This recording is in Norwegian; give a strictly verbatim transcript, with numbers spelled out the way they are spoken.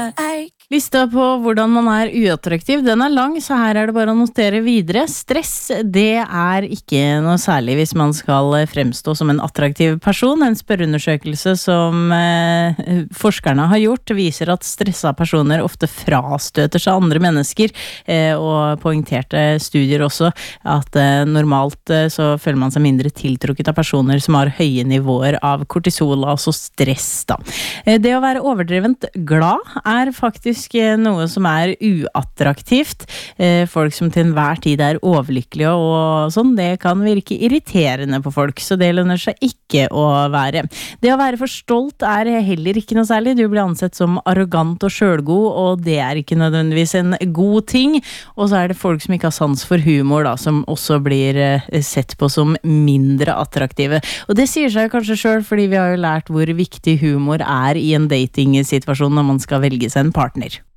Lista på hvordan man er uattraktiv, den er lang, så her er det bare å notere videre. Stress, det er ikke noe særlig hvis man skal fremstå som en attraktiv person. En spørreundersøkelse som eh, forskerne har gjort viser at stressa personer ofte frastøter seg andre mennesker, eh, og poengterte studier også at eh, normalt eh, så føler man seg mindre tiltrukket av personer som har høye nivåer av kortisol, altså stress da. Eh, det å være overdrevent glad er faktisk noe som er uattraktivt. Folk som til enhver tid er overlykkelige og sånn, det kan virke irriterende på folk, så det lønner seg ikke å være. Det å være for stolt er heller ikke noe særlig. Du blir ansett som arrogant og selvgod, og det er ikke nødvendigvis en god ting. Og så er det folk som ikke har sans for humor, da, som også blir sett på som mindre attraktive. Og det sier seg kanskje selv, fordi vi har jo lært hvor viktig humor er i en datingsituasjon når man skal velge seg en partner.